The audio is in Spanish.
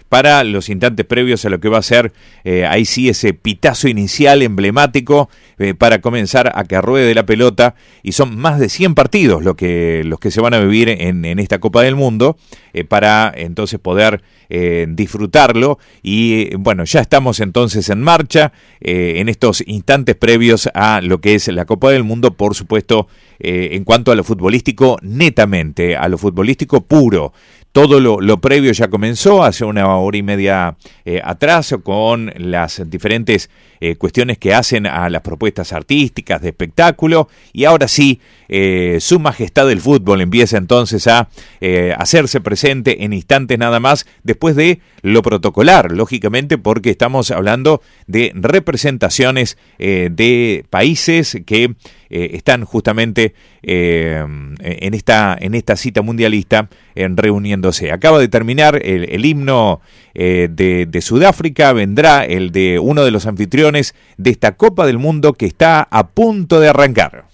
para los instantes previos a lo que va a ser, ahí sí, ese pitazo inicial emblemático para comenzar a que ruede la pelota, y son más de 100 partidos los que se van a vivir en esta Copa del Mundo, para entonces poder disfrutarlo, y bueno, ya estamos entonces en marcha en estos instantes previos a lo que es la Copa del Mundo, por supuesto, en cuanto a lo futbolístico, netamente, a lo futbolístico puro. Todo lo previo ya comenzó hace una hora y media atrás, con las diferentes cuestiones que hacen a las propuestas artísticas de espectáculo, y ahora sí, su majestad del fútbol empieza entonces a hacerse presente en instantes nada más, después de lo protocolar, lógicamente, porque estamos hablando de representaciones de países que están justamente en esta cita mundialista reuniéndose. Acaba de terminar el himno de Sudáfrica, vendrá el de uno de los anfitriones de esta Copa del Mundo que está a punto de arrancar.